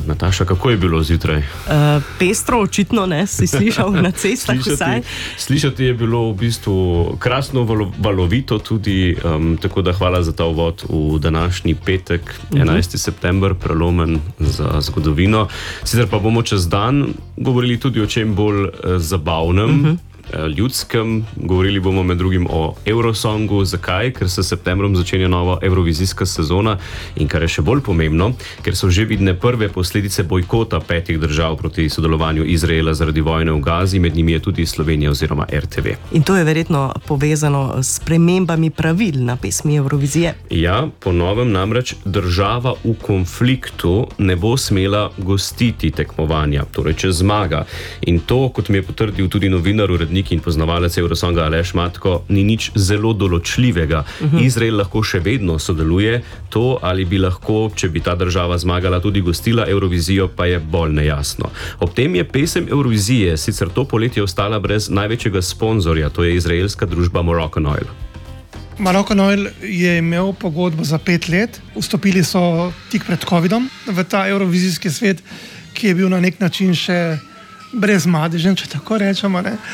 Nataša, kako je bilo zjutraj? Pestro, očitno ne, si slišal na cestah vsaj. Slišati je bilo v bistvu krasno, valovito tudi, tako da hvala za ta uvod v današnji petek, 11. september, prelomen za zgodovino. Sicer pa bomo čez dan govorili tudi o čem bolj zabavnem, ljudskem. Govorili bomo med drugim o Eurosongu. Zakaj? Ker se s septembrom začenja nova evrovizijska sezona in kar je še bolj pomembno, ker so že vidne prve posledice bojkota 5 držav proti sodelovanju Izraela zaradi vojne v Gazi, med njimi je tudi Slovenija oziroma RTV. In to je verjetno povezano s spremembami pravil na pesmi Eurovizije. Ja, po novem namreč država v konfliktu ne bo smela gostiti tekmovanja, torej če zmaga. In to, kot mi je potrdil tudi novinar, urednik in poznavalec Eurosonga Aleš Matko, ni nič zelo določljivega. Izrael lahko še vedno sodeluje, to ali bi lahko, če bi ta država zmagala, tudi gostila Eurovizijo, pa je bolj nejasno. Ob tem je pesem Eurovizije sicer to poletje ostala brez največjega sponzorja, to je izraelska družba Moroccan Oil. Moroccan Oil je imel pogodbo za 5 let, vstopili so tik pred covidom v ta eurovizijski svet, ki je bil na nek način še brezmadežen, če tako rečemo.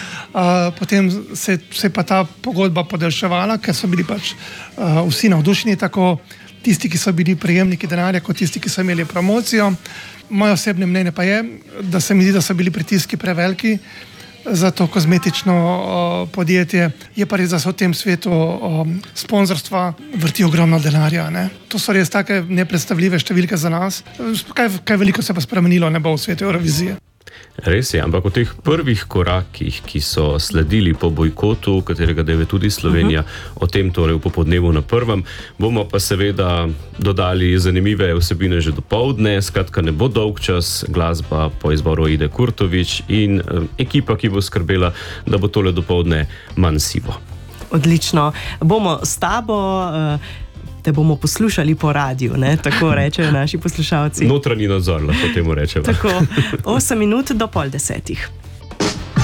Potem se je pa ta pogodba podaljševala, ker so bili pač vsi navdušeni, tako tisti, ki so bili prejemniki denarja, kot tisti, ki so imeli promocijo. Moje osebne mnenje pa je, da se mi zdi, da so bili pritiski preveliki za to kozmetično podjetje. Je pa res, da se v tem svetu sponzorstva vrti ogromno denarja. To so res take nepredstavljive številke za nas. Kaj veliko se pa spremenilo ne bo v svetu Eurovizije. Res je, ampak v teh prvih korakih, ki so sledili po bojkotu, katerega del je tudi Slovenija, o tem torej v popodnevu na prvem, bomo pa seveda dodali zanimive vsebine že dopoldne, skratka ne bo dolg čas, glasba po izboru Ide Kurtovič in ekipa, ki bo skrbela, da bo tole dopoldne manj sivo. Odlično. Bomo s tabo, te bomo poslušali po radiju, tako rečejo naši poslušalci. Notranji nadzor, lahko temu rečemo. Tako, 8 minut do 9:30.